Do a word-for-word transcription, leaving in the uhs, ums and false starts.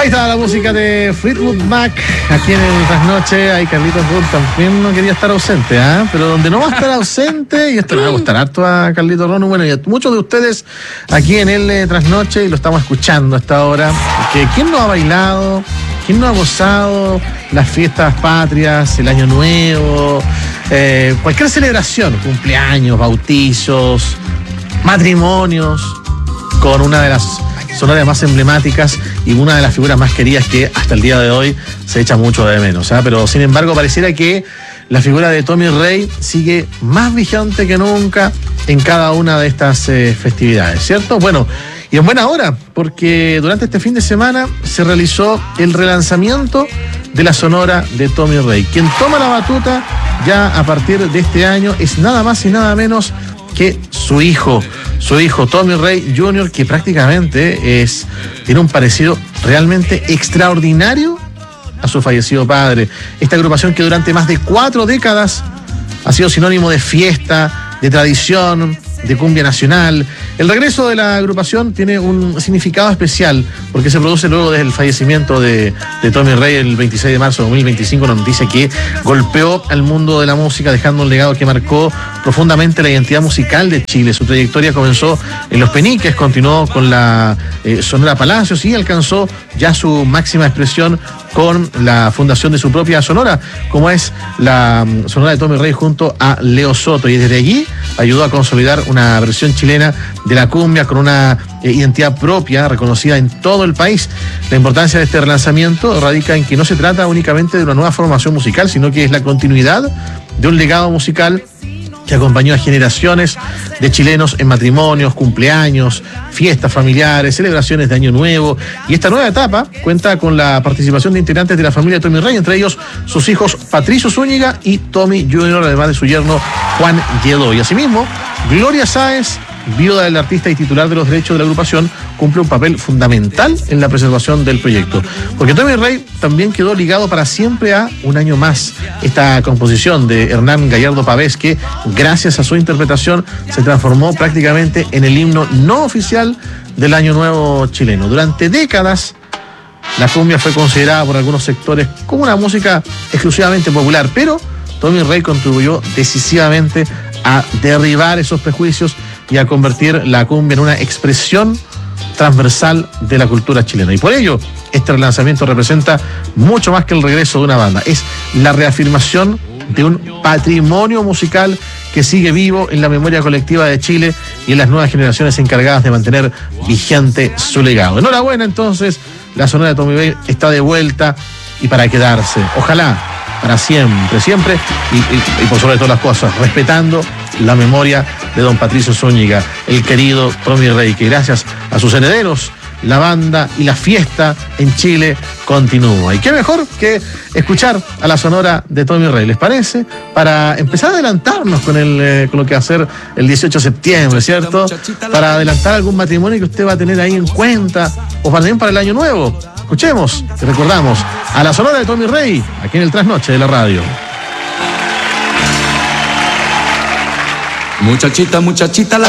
Ahí está la música de Fleetwood Mac, aquí en el Trasnoche. Ahí Carlitos Rull también no quería estar ausente, ¿eh? Pero donde no va a estar ausente, y esto le va a gustar harto a Carlitos Rull, bueno, y a muchos de ustedes aquí en el eh, Trasnoche, y lo estamos escuchando a esta hora, que ¿quién no ha bailado? ¿Quién no ha gozado las fiestas patrias, el Año Nuevo, eh, cualquier celebración, cumpleaños, bautizos, matrimonios, con una de las sonoras más emblemáticas y una de las figuras más queridas que hasta el día de hoy se echa mucho de menos, ¿eh? Pero sin embargo pareciera que la figura de Tommy Rey sigue más vigente que nunca en cada una de estas eh, festividades, ¿cierto? Bueno, y en buena hora, porque durante este fin de semana se realizó el relanzamiento de la sonora de Tommy Rey. Quien toma la batuta ya a partir de este año es nada más y nada menos que su hijo, su hijo Tommy Rey junior, que prácticamente es, tiene un parecido realmente extraordinario a su fallecido padre. Esta agrupación que durante más de cuatro décadas ha sido sinónimo de fiesta, de tradición, de cumbia nacional. El regreso de la agrupación tiene un significado especial porque se produce luego del fallecimiento de, de Tommy Rey el veintiséis de marzo de dos mil veinticinco, una noticia que golpeó al mundo de la música, dejando un legado que marcó profundamente la identidad musical de Chile. Su trayectoria comenzó en Los Peniques, continuó con la eh, Sonora Palacios y alcanzó ya su máxima expresión con la fundación de su propia sonora, como es la um, sonora de Tommy Rey junto a Leo Soto, y desde allí ayudó a consolidar una versión chilena de la cumbia con una eh, identidad propia, reconocida en todo el país. La importancia de este relanzamiento radica en que no se trata únicamente de una nueva formación musical, sino que es la continuidad de un legado musical que acompañó a generaciones de chilenos en matrimonios, cumpleaños, fiestas familiares, celebraciones de Año Nuevo. Y esta nueva etapa cuenta con la participación de integrantes de la familia de Tommy Rey, entre ellos sus hijos Patricio Zúñiga y Tommy junior, además de su yerno Juan Lledó. Y asimismo, Gloria Sáez, viuda del artista y titular de los derechos de la agrupación, cumple un papel fundamental en la preservación del proyecto. Porque Tommy Rey también quedó ligado para siempre a Un Año Más. Esta composición de Hernán Gallardo Pavés, que gracias a su interpretación se transformó prácticamente en el himno no oficial del Año Nuevo chileno. Durante décadas, la cumbia fue considerada por algunos sectores como una música exclusivamente popular, pero Tommy Rey contribuyó decisivamente a derribar esos prejuicios y a convertir la cumbia en una expresión transversal de la cultura chilena. Y por ello, este relanzamiento representa mucho más que el regreso de una banda. Es la reafirmación de un patrimonio musical que sigue vivo en la memoria colectiva de Chile y en las nuevas generaciones encargadas de mantener vigente su legado. Enhorabuena, entonces, la sonora de Tommy Rey está de vuelta y para quedarse. Ojalá para siempre, siempre, y, y, y por sobre todas las cosas, respetando la memoria de don Patricio Zúñiga, el querido Tommy Rey, que gracias a sus herederos, la banda y la fiesta en Chile continúa. Y qué mejor que escuchar a la sonora de Tommy Rey, ¿les parece? Para empezar a adelantarnos con, el, eh, con lo que va a ser el dieciocho de septiembre, ¿cierto? Para adelantar algún matrimonio que usted va a tener ahí en cuenta, o también para el Año Nuevo. Escuchemos y recordamos a la sonora de Tommy Rey, aquí en el Trasnoche de la radio. Muchachita, muchachita, la